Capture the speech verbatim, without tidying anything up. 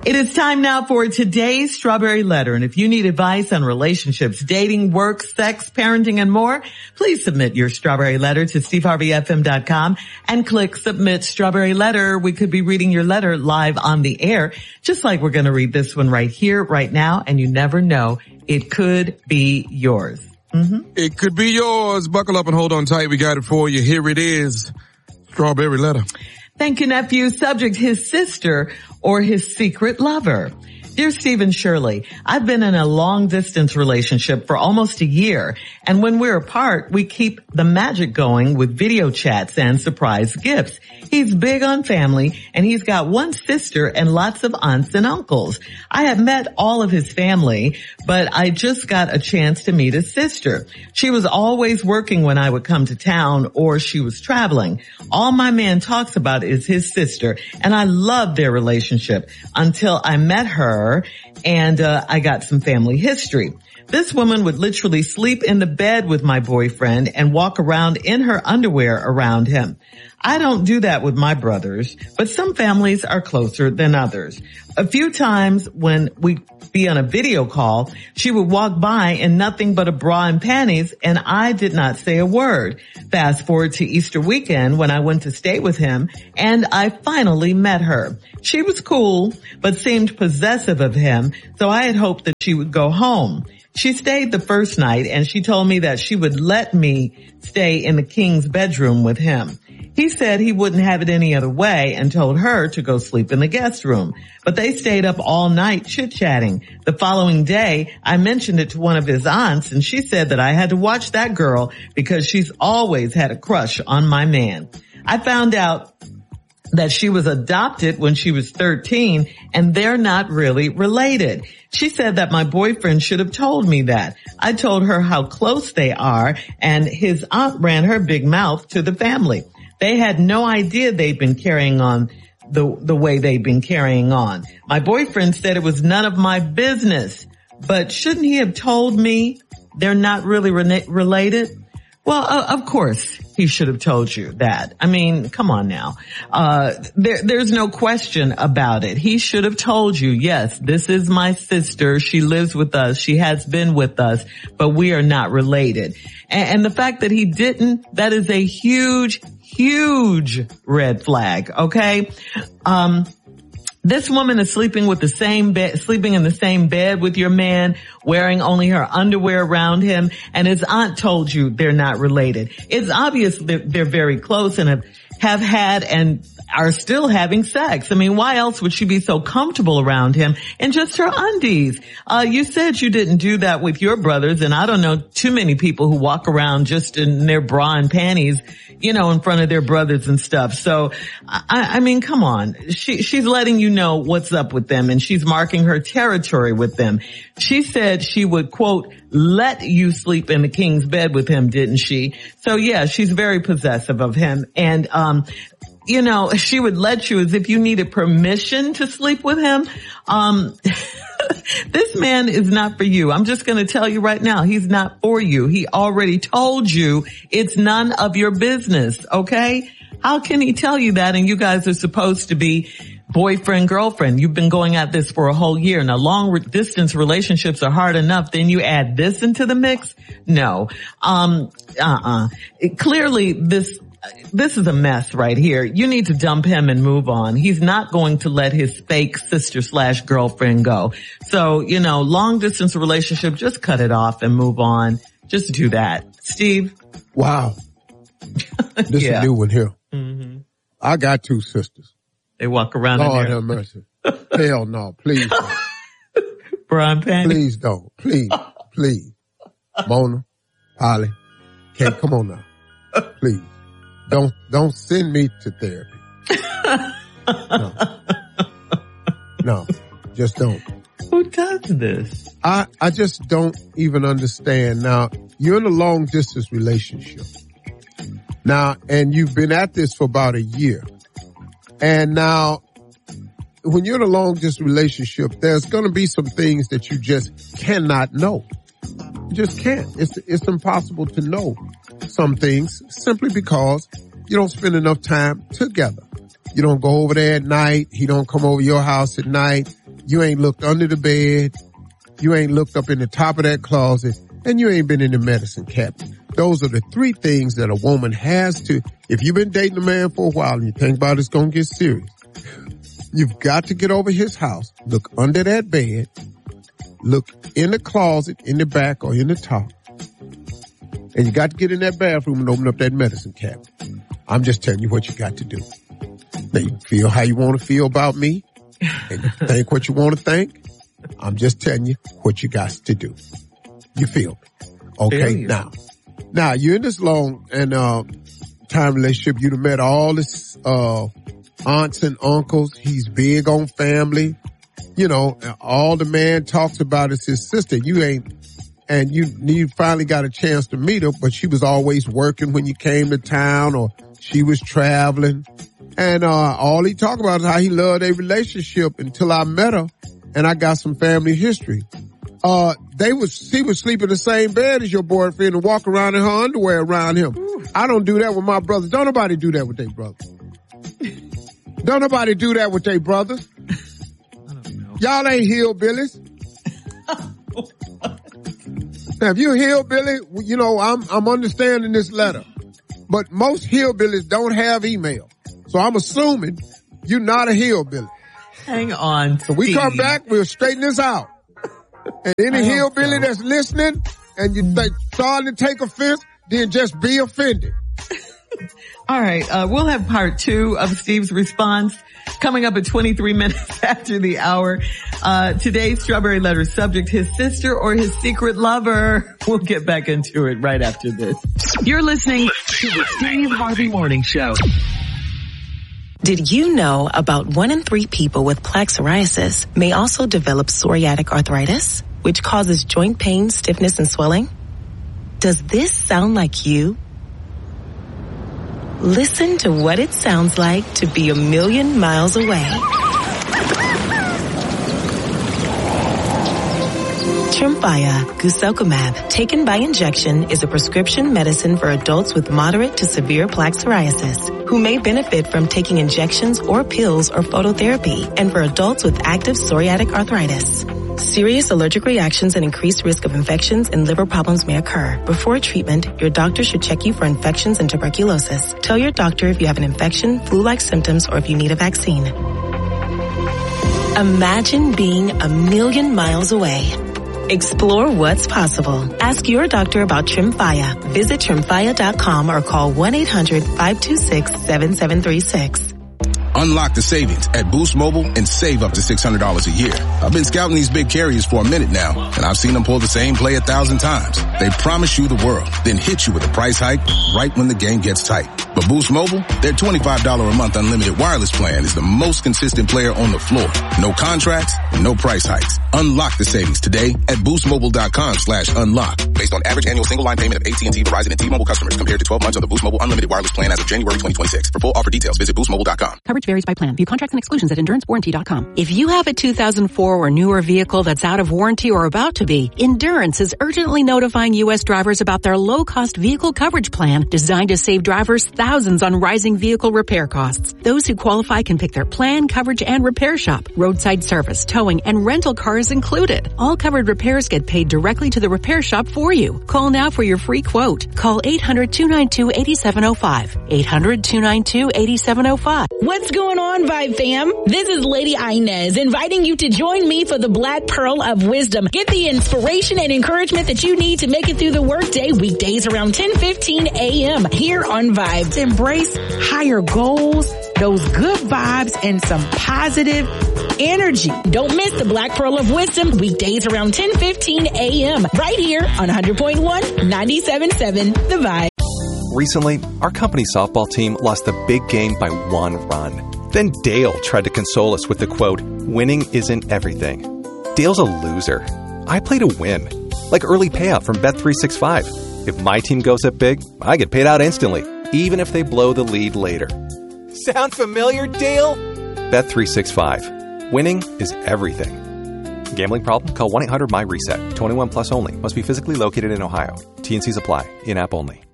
It is time now for today's Strawberry Letter. And if you need advice on relationships, dating, work, sex, parenting, and more, please submit your Strawberry Letter to steve harvey f m dot com and click Submit Strawberry Letter. We could be reading your letter live on the air, just like we're going to read this one right here, right now. And you never know, it could be yours. Mm-hmm. It could be yours. Buckle up and hold on tight. We got it for you. Here it is. Strawberry Letter. Thank you, nephew. Subject, his sister or his secret lover. Dear Steve and Shirley, I've been in a long-distance relationship for almost a year, and when we're apart, we keep the magic going with video chats and surprise gifts. He's big on family, and he's got one sister and lots of aunts and uncles. I have met all of his family, but I just got a chance to meet his sister. She was always working when I would come to town, or she was traveling. All my man talks about is his sister, and I love their relationship until I met her. And uh, I got some family history. This woman would literally sleep in the bed with my boyfriend and walk around in her underwear around him. I don't do that with my brothers, but some families are closer than others. A few times when we be on a video call, she would walk by in nothing but a bra and panties, and I did not say a word. Fast forward to Easter weekend when I went to stay with him, and I finally met her. She was cool, but seemed possessive of him, so I had hoped that she would go home. She stayed the first night, and she told me that she would let me stay in the king's bedroom with him. He said he wouldn't have it any other way and told her to go sleep in the guest room. But they stayed up all night chit-chatting. The following day, I mentioned it to one of his aunts, and she said that I had to watch that girl because she's always had a crush on my man. I found out that she was adopted when she was thirteen, and they're not really related. She said that my boyfriend should have told me that. I told her how close they are, and his aunt ran her big mouth to the family. They had no idea they'd been carrying on the the way they'd been carrying on. My boyfriend said it was none of my business, but shouldn't he have told me they're not really re- related? Well, uh, of course he should have told you that. I mean, come on now. Uh, there, there's no question about it. He should have told you, yes, this is my sister. She lives with us. She has been with us, but we are not related. And, and the fact that he didn't, that is a huge, huge red flag. Okay. Um, This woman is sleeping with the same bed, sleeping in the same bed with your man, wearing only her underwear around him, and his aunt told you they're not related. It's obvious that they're very close and have, have had and are still having sex. I mean, why else would she be so comfortable around him in just her undies? Uh, you said you didn't do that with your brothers, and I don't know too many people who walk around just in their bra and panties, you know, in front of their brothers and stuff. So, I, I mean, come on. She, she's letting you know what's up with them, and she's marking her territory with them. She said she would, quote, let you sleep in the king's bed with him, didn't she? So yeah, she's very possessive of him. And, um, you know, she would let you as if you needed permission to sleep with him. Um, this man is not for you. I'm just going to tell you right now, he's not for you. He already told you it's none of your business. Okay. How can he tell you that? And you guys are supposed to be boyfriend, girlfriend. You've been going at this for a whole year. Now, long re- distance relationships are hard enough. Then you add this into the mix? No. Um, uh-uh. It, clearly this, this is a mess right here. You need to dump him and move on. He's not going to let his fake sister slash girlfriend go. So, you know, long distance relationship, just cut it off and move on. Just do that. Steve? Wow. This yeah. is a new one here. Mm-hmm. I got two sisters. They walk around Lord in there. have mercy. Hell no, please don't. Brian Panty. Please don't. Please, please. Mona, Polly, Kate, come on now. Please. Don't, don't send me to therapy. No. No, just don't. Who does this? I, I just don't even understand. Now, you're in a long distance relationship. Now, and you've been at this for about a year. And now, when you're in a long distance relationship, there's going to be some things that you just cannot know. You just can't. It's, it's impossible to know some things simply because you don't spend enough time together. You don't go over there at night. He don't come over your house at night. You ain't looked under the bed. You ain't looked up in the top of that closet. And you ain't been in the medicine cabinet. Those are the three things that a woman has to, if you've been dating a man for a while and you think about it's going to get serious, you've got to get over his house, look under that bed, look in the closet, in the back or in the top. And you got to get in that bathroom and open up that medicine cabinet. I'm just telling you what you got to do. Now you feel how you want to feel about me and you think what you want to think. I'm just telling you what you got to do. You feel me? Okay, you. now, now you're in this long and, uh, time relationship. You've met all his, uh, aunts and uncles. He's big on family. You know, all the man talks about is his sister. You ain't, and you, you finally got a chance to meet her, but she was always working when you came to town or she was traveling. And, uh, all he talked about is how he loved a relationship until I met her and I got some family history. Uh, they was, she was sleep in the same bed as your boyfriend and walk around in her underwear around him. Ooh. I don't do that with my brothers. Don't nobody do that with their brothers. Don't nobody do that with their brothers. I don't know. Y'all ain't hillbillies. Now, if you're a hillbilly, you know, I'm, I'm understanding this letter. But most hillbillies don't have email. So I'm assuming you're not a hillbilly. Hang on, So we Steve. come back, we'll straighten this out. And any hillbilly so. that's listening and you think starting to take offense, then just be offended. All right. Uh, we'll have part two of Steve's response coming up at twenty-three minutes after the hour. Uh, today's Strawberry Letter subject, his sister or his secret lover. We'll get back into it right after this. You're listening to the Steve Harvey Morning Show. Did you know about one in three people with plaque psoriasis may also develop psoriatic arthritis, which causes joint pain, stiffness, and swelling? Does this sound like you? Listen to what it sounds like to be a million miles away. Tremfya guselkumab, taken by injection, is a prescription medicine for adults with moderate to severe plaque psoriasis who may benefit from taking injections or pills or phototherapy, and for adults with active psoriatic arthritis. Serious allergic reactions and increased risk of infections and liver problems may occur. Before treatment, your doctor should check you for infections and tuberculosis. Tell your doctor if you have an infection, flu-like symptoms, or if you need a vaccine. Imagine being a million miles away. Explore what's possible. Ask your doctor about Tremfya. Visit tremfya dot com or call one eight hundred five two six seven seven three six. Unlock the savings at Boost Mobile and save up to six hundred dollars a year. I've been scouting these big carriers for a minute now, and I've seen them pull the same play a thousand times. They promise you the world, then hit you with a price hike right when the game gets tight. But Boost Mobile, their twenty-five dollars a month unlimited wireless plan is the most consistent player on the floor. No contracts, no price hikes. Unlock the savings today at boostmobile.com slash unlock. Based on average annual single line payment of A T and T, Verizon, and T-Mobile customers compared to twelve months of the Boost Mobile unlimited wireless plan as of January twenty twenty-six. For full offer details, visit boost mobile dot com. Coverage varies by plan. View contracts and exclusions at endurance warranty dot com. If you have a two thousand four or newer vehicle that's out of warranty or about to be, Endurance is urgently notifying U S drivers about their low-cost vehicle coverage plan designed to save drivers thousands on rising vehicle repair costs. Those who qualify can pick their plan, coverage, and repair shop. Roadside service, towing, and rental cars included. All covered repairs get paid directly to the repair shop for you. Call now for your free quote. Call eight hundred two nine two eight seven zero five. eight hundred two nine two eight seven zero five. What's going on, Vibe fam? This is Lady Inez inviting you to join me for the Black Pearl of Wisdom. Get the inspiration and encouragement that you need to make it through the workday weekdays around ten fifteen a.m. here on Vibe. Embrace higher goals, those good vibes, and some positive energy. Don't miss the Black Pearl of Wisdom weekdays around ten fifteen a.m. right here on one hundred point one, ninety-seven point seven The Vibe. Recently, our company softball team lost the big game by one run. Then Dale tried to console us with the quote, "Winning isn't everything." Dale's a loser. I play to win. Like early payout from Bet three sixty-five. If my team goes up big, I get paid out instantly, even if they blow the lead later. Sound familiar, Dale? Bet three sixty-five. Winning is everything. Gambling problem? Call one eight hundred M Y RESET. twenty-one plus only. Must be physically located in Ohio. T and C's apply. In-app only.